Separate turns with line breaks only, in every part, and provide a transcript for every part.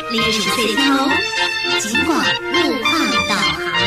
65岁天后，尽管路况导航。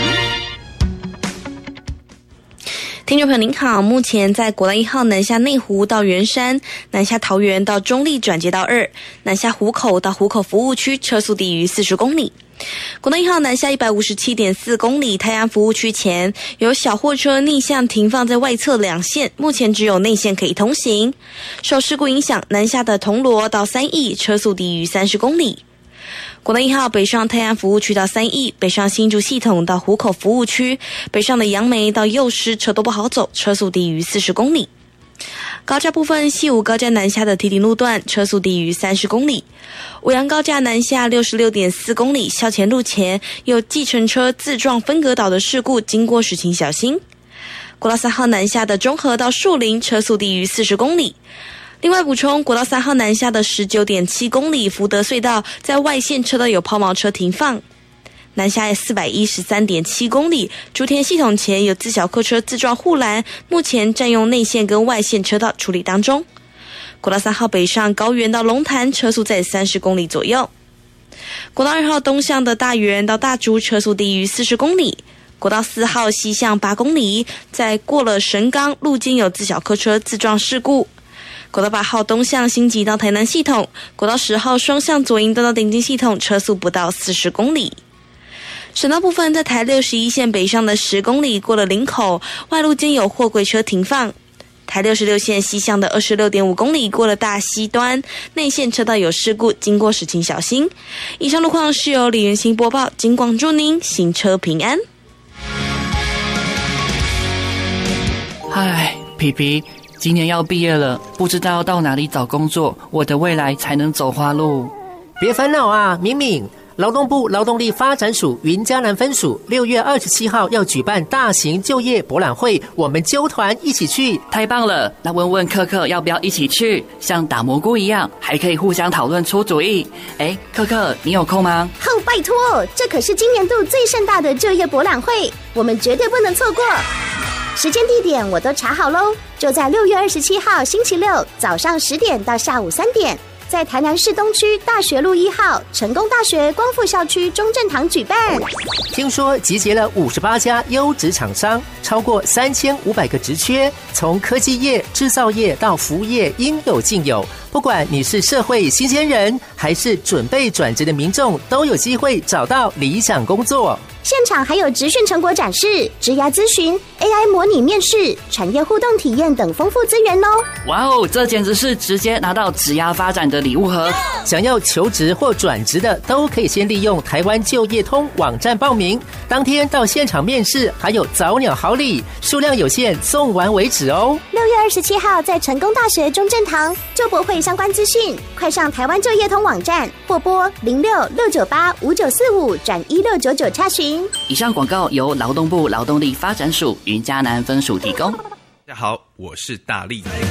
听众朋友您好，目前在国道1号南下内湖到圆山，南下桃园到中立转接道2，南下湖口到湖口服务区车速低于40公里。国道1号南下 157.4 公里，泰安服务区前有小货车逆向停放在外侧两线，目前只有内线可以通行。受事故影响，南下的铜锣到三义车速低于30公里。国道1号北上泰安服务区到三义，北上新竹系统到湖口服务区，北上的杨梅到幼师车都不好走，车速低于40公里。高架部分，西武高架南下的堤顶路段车速低于30公里，五杨高架南下 66.4 公里，校前路前有计程车自撞分隔岛的事故，经过时请小心。国道3号南下的中和到树林车速低于40公里。另外补充，国道3号南下的 19.7 公里福德隧道在外线车道有抛锚车停放。南下 413.7 公里，竹田系统前有自小客车自撞护栏，目前占用内线跟外线车道处理当中。国道3号北上高原到龙潭，车速在30公里左右。国道2号东向的大园到大竹，车速低于40公里。国道4号西向8公里，在过了神冈路间有自小客车自撞事故。国道8号东向新集到台南系统，国道10号双向左营到顶金系统，车速不到40公里。省道部分，在台61线北上的10公里过了林口，外路间有货柜车停放。台66线西向的 26.5 公里过了大溪端，内线车道有事故，经过时请小心。以上路况是由李元兴播报，警广祝您行车平安。
嗨，皮皮，今年要毕业了，不知道到哪里找工作，我的未来才能走花路。
别烦恼啊，敏敏。劳动部劳动力发展署云嘉南分署6月27号要举办大型就业博览会，我们纠团一起去。
太棒了，那问问克克要不要一起去，像打蘑菇一样，还可以互相讨论出主意。克克，你有空吗？
拜托，这可是今年度最盛大的就业博览会，我们绝对不能错过。时间地点我都查好咯，就在6月27号星期六早上10点到下午3点，在台南市东区大学路1号成功大学光复校区中正堂举办。
听说集结了58家优质厂商，超过3500个职缺，从科技业、制造业到服务业应有尽有。不管你是社会新鲜人，还是准备转职的民众，都有机会找到理想工作。
现场还有职训成果展示、职涯咨询、AI 模拟面试、产业互动体验等丰富资源哦！
哇哦，这简直是直接拿到职涯发展的礼物盒。
想要求职或转职的，都可以先利用台湾就业通网站报名，当天到现场面试，还有早鸟好礼，数量有限，送完为止哦。
6月27号在成功大学中正堂就博会相关资讯，快上台湾就业通网站或拨06-698-5945-1699查询。
以上广告由劳动部劳动力发展署云嘉南分署提供。
大家好，我是大力。